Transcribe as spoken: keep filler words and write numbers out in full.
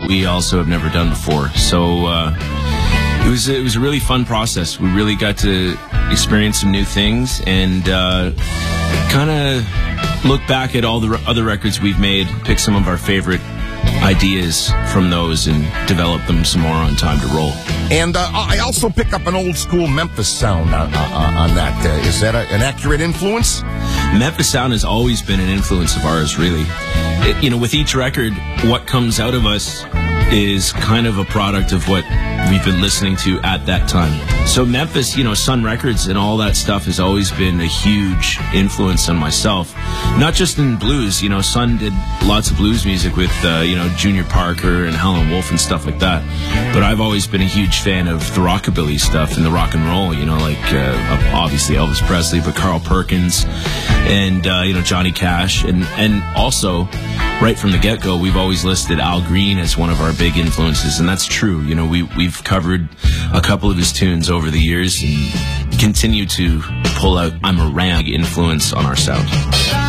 we also have never done before. So uh, it was it was a really fun process. We really got to experience some new things and uh, kind of look back at all the r- other records we've made, pick some of our favorite ideas from those and develop them some more on Time to Roll. And uh, I also pick up an old school Memphis sound on, uh, on that. Uh, is that a, an accurate influence? Memphis sound has always been an influence of ours, really. It, you know, with each record, what comes out of us is kind of a product of what we've been listening to at that time. So Memphis, you know, Sun Records and all that stuff has always been a huge influence on myself. Not just in blues, you know, Sun did lots of blues music with, uh, you know, Junior Parker and Howlin' Wolf and stuff like that. But I've always been a huge fan of the rockabilly stuff and the rock and roll, you know, like uh, obviously Elvis Presley, but Carl Perkins and, uh, you know, Johnny Cash. And, and also, right from the get-go, we've always listed Al Green as one of our big influences, and that's true. You know, we, we've covered a couple of his tunes over the years and continue to pull out I'm a Ram influence on our sound.